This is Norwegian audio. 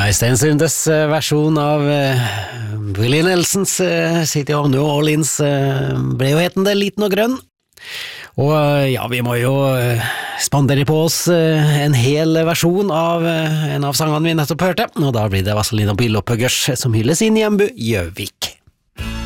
Øystein Sundes versjon av Willie Nelsons City of New Orleans ble jo hetende Liten og grønn. Og ja, vi må jo spandere på oss en hel versjon av en av sangene vi nettopp hørte, og da blir det Vaseline og Bilopphøggers som hyller sin hjemby Gjøvik.